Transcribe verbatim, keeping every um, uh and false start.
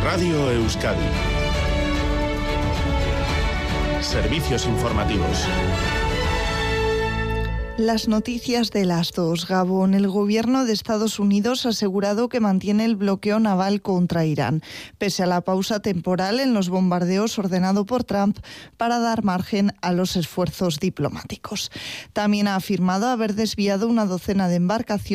Radio Euskadi. Servicios informativos. Las noticias de las dos. Gabón. El gobierno de Estados Unidos ha asegurado que mantiene el bloqueo naval contra Irán, pese a la pausa temporal en los bombardeos ordenado por Trump para dar margen a los esfuerzos diplomáticos. También ha afirmado haber desviado una docena de embarcaciones